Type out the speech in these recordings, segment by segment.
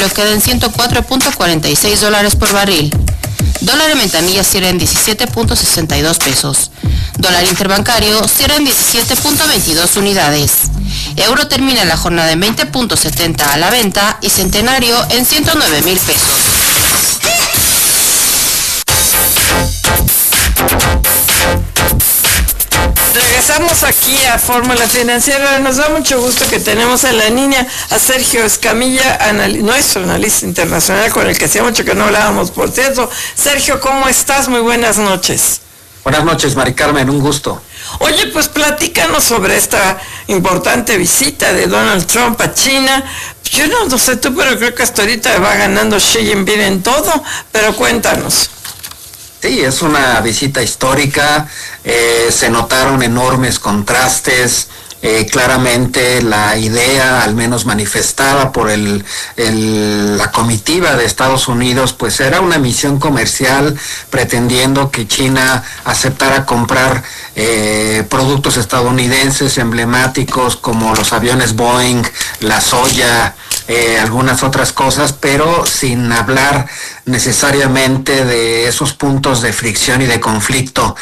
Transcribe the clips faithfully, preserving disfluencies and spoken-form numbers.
queda en ciento cuatro punto cuarenta y seis dólares por barril. Dólar en ventanilla cierra en diecisiete punto sesenta y dos pesos. Dólar interbancario cierra en diecisiete punto veintidós unidades. Euro termina la jornada en veinte punto setenta a la venta y centenario en ciento nueve mil pesos. Regresamos aquí a Fórmula Financiera. Nos da mucho gusto que tenemos en la línea a Sergio Escamilla, anal- nuestro analista internacional, con el que hacía mucho que no hablábamos, por cierto. Sergio, ¿cómo estás? Muy buenas noches. Buenas noches, Mari Carmen, un gusto. Oye, pues platícanos sobre esta importante visita de Donald Trump a China. Yo no, no sé tú, pero creo que hasta ahorita va ganando Xi Jinping en todo, pero cuéntanos. Sí, es una visita histórica, eh, se notaron enormes contrastes, eh, claramente la idea, al menos manifestada por el, el, la comitiva de Estados Unidos, pues era una misión comercial pretendiendo que China aceptara comprar eh, productos estadounidenses emblemáticos como los aviones Boeing, la soya, eh, algunas otras cosas, pero sin hablar necesariamente de esos puntos de fricción y de conflicto,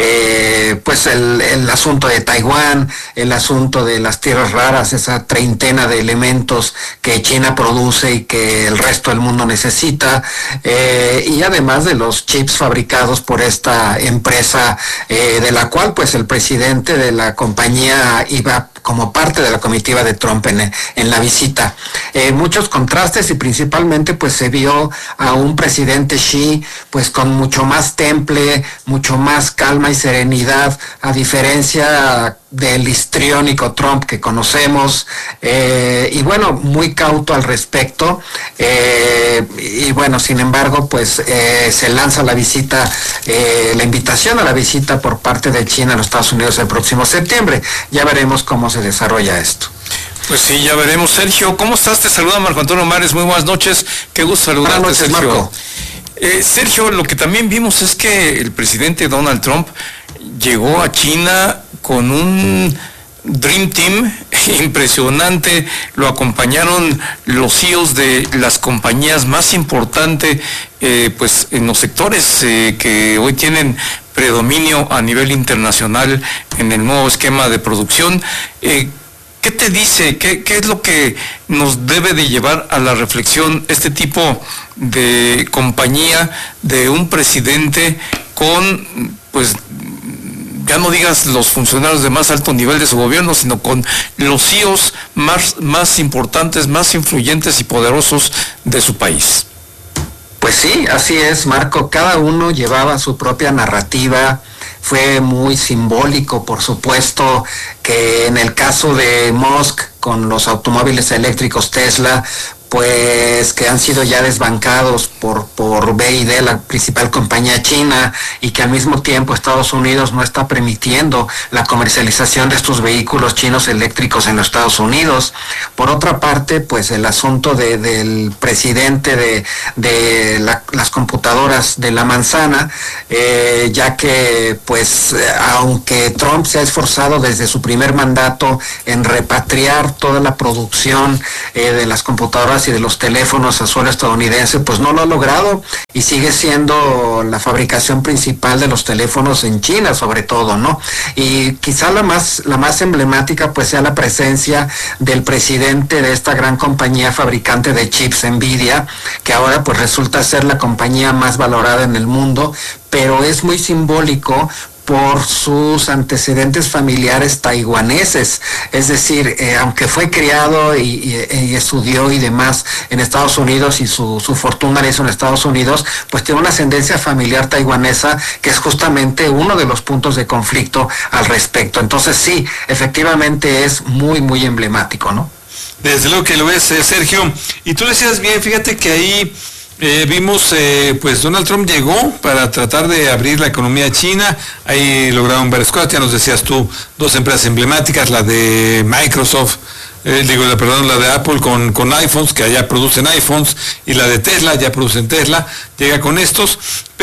eh, pues el, el asunto de Taiwán, el asunto de las tierras raras, esa treintena de elementos que China produce y que el resto del mundo necesita, eh, y además de los chips fabricados por esta empresa, eh, de la cual pues el presidente de la compañía iba como parte de la comitiva de Trump en, en la visita. Eh, muchos contrastes y principalmente pues se vio a un presidente Xi pues con mucho más temple, mucho más calma y serenidad, a diferencia del histriónico Trump que conocemos, eh, y bueno, muy cauto al respecto, eh, y bueno, sin embargo, pues eh, se lanza la visita, eh, la invitación a la visita por parte de China a los Estados Unidos el próximo septiembre. Ya veremos cómo se desarrolla esto. Pues sí, ya veremos. Sergio, ¿cómo estás? Te saluda Marco Antonio Mares, muy buenas noches, qué gusto saludarte. Buenas noches, Sergio. Marco. Eh, Sergio, lo que también vimos es que el presidente Donald Trump llegó a China con un Dream Team impresionante, lo acompañaron los C E Os de las compañías más importantes, eh, pues en los sectores eh, que hoy tienen predominio a nivel internacional en el nuevo esquema de producción. Eh, ¿Qué te dice? ¿Qué, qué es lo que nos debe de llevar a la reflexión este tipo de compañía de un presidente con, pues, ya no digas los funcionarios de más alto nivel de su gobierno, sino con los C E Os más, más importantes, más influyentes y poderosos de su país? Pues sí, así es, Marco. Cada uno llevaba su propia narrativa. Fue muy simbólico, por supuesto, que en el caso de Musk, con los automóviles eléctricos Tesla, pues que han sido ya desbancados por, por B Y D, la principal compañía china, y que al mismo tiempo Estados Unidos no está permitiendo la comercialización de estos vehículos chinos eléctricos en los Estados Unidos. Por otra parte, pues el asunto de, del presidente de, de la, las computadoras de la manzana, eh, ya que pues aunque Trump se ha esforzado desde su primer mandato en repatriar toda la producción eh, de las computadoras y de los teléfonos a suelo estadounidense, pues no lo ha logrado y sigue siendo la fabricación principal de los teléfonos en China, sobre todo, ¿no? Y quizá la más la más emblemática pues sea la presencia del presidente de esta gran compañía fabricante de chips, Nvidia, que ahora pues resulta ser la compañía más valorada en el mundo, pero es muy simbólico por sus antecedentes familiares taiwaneses, es decir, eh, aunque fue criado y, y, y estudió y demás en Estados Unidos y su, su fortuna la hizo en Estados Unidos, pues tiene una ascendencia familiar taiwanesa que es justamente uno de los puntos de conflicto al respecto. Entonces sí, efectivamente es muy, muy emblemático, ¿no? Desde luego que lo es, eh, Sergio. Y tú decías bien, fíjate que ahí Eh, vimos, eh, pues Donald Trump llegó para tratar de abrir la economía china, ahí lograron varias cosas, ya nos decías tú, dos empresas emblemáticas, la de Microsoft, eh, digo, la, perdón, la de Apple con, con iPhones, que allá producen iPhones, y la de Tesla, ya producen Tesla, llega con estos,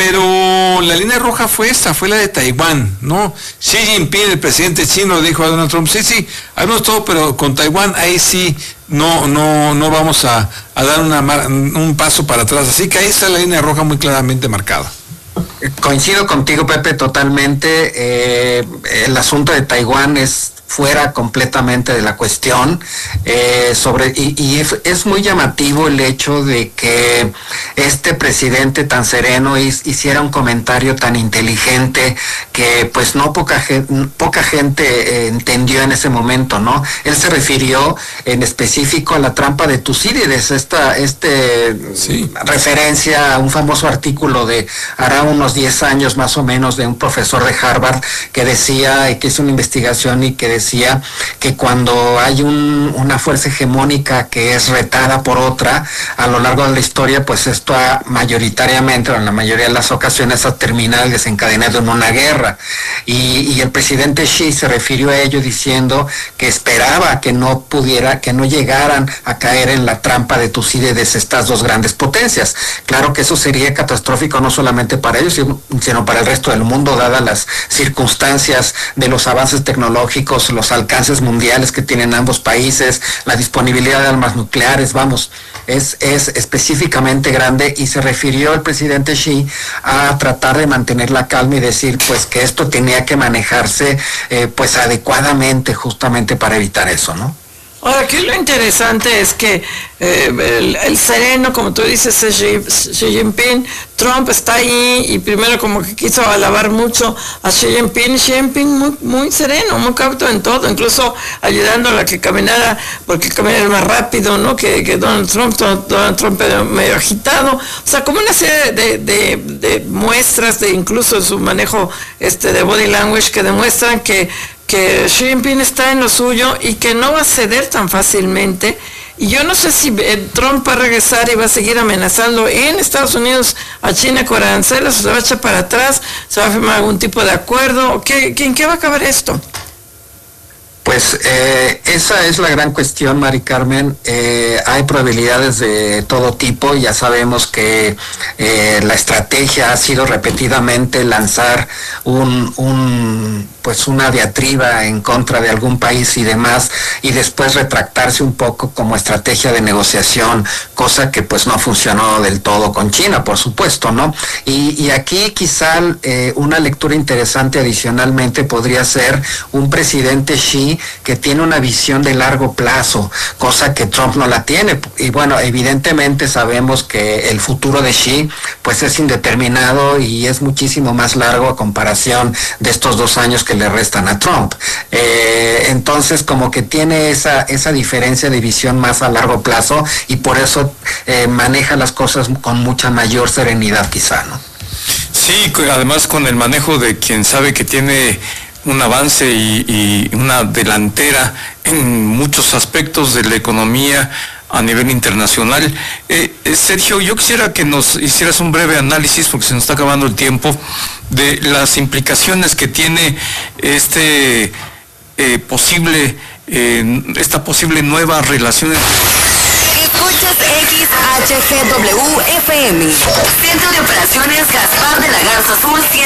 pero la línea roja fue esta, fue la de Taiwán, ¿no? Xi Jinping, el presidente chino, dijo a Donald Trump, sí, sí, haremos todo, pero con Taiwán ahí sí no, no, no vamos a, a dar una, un paso para atrás, así que ahí está la línea roja muy claramente marcada. Coincido contigo, Pepe, totalmente. Eh, el asunto de Taiwán es fuera completamente de la cuestión, eh, sobre y, y es, es muy llamativo el hecho de que este presidente tan sereno is, hiciera un comentario tan inteligente que pues no poca gente, poca gente eh, entendió en ese momento, ¿no? Él se refirió en específico a la trampa de Tucídides, esta este sí. referencia a un famoso artículo de hará unos diez años más o menos de un profesor de Harvard que decía, y que hizo una investigación y que decía que cuando hay un, una fuerza hegemónica que es retada por otra a lo largo de la historia, pues esto ha mayoritariamente o en la mayoría de las ocasiones ha terminado desencadenado en una guerra, y, y el presidente Xi se refirió a ello diciendo que esperaba que no pudiera, que no llegaran a caer en la trampa de Tucídides estas dos grandes potencias. Claro que eso sería catastrófico no solamente para ellos, sino para el resto del mundo, dadas las circunstancias de los avances tecnológicos, los alcances mundiales que tienen ambos países, la disponibilidad de armas nucleares, vamos, es, es específicamente grande, y se refirió el presidente Xi a tratar de mantener la calma y decir pues que esto tenía que manejarse eh, pues adecuadamente justamente para evitar eso, ¿no? Ahora, aquí lo interesante es que eh, el, el sereno, como tú dices, Xi, Xi Jinping, Trump está ahí y primero como que quiso alabar mucho a Xi Jinping, Xi Jinping muy, muy sereno, muy cauto en todo, incluso ayudándola a que caminara, porque caminara más rápido, ¿no? Que, que Donald Trump, Donald Trump medio agitado, o sea, como una serie de, de, de muestras de incluso su manejo este de body language que demuestran que que Xi Jinping está en lo suyo y que no va a ceder tan fácilmente. Y yo no sé si Trump va a regresar y va a seguir amenazando en Estados Unidos a China con aranceles, o se va a echar para atrás, se va a firmar algún tipo de acuerdo. ¿Qué, ¿En qué va a acabar esto? Pues eh, esa es la gran cuestión, Mari Carmen. Eh, hay probabilidades de todo tipo. Ya sabemos que eh, la estrategia ha sido repetidamente lanzar un, un pues una diatriba en contra de algún país y demás, y después retractarse un poco como estrategia de negociación, cosa que pues no funcionó del todo con China, por supuesto, ¿no? Y, y aquí quizá eh, una lectura interesante adicionalmente podría ser un presidente Xi que tiene una visión de largo plazo, cosa que Trump no la tiene. Y bueno, evidentemente sabemos que el futuro de Xi pues es indeterminado y es muchísimo más largo a comparación de estos dos años que le restan a Trump. Eh, entonces como que tiene esa, esa diferencia de visión más a largo plazo, y por eso eh, maneja las cosas con mucha mayor serenidad quizá, ¿no? Sí, además con el manejo de quien sabe que tiene un avance y, y una delantera en muchos aspectos de la economía a nivel internacional. Eh, eh, Sergio, yo quisiera que nos hicieras un breve análisis, porque se nos está acabando el tiempo, de las implicaciones que tiene este eh, posible, eh, esta posible nueva relación. Escuchas X H G W F M, Centro de Operaciones Gaspar de la Garza Azul.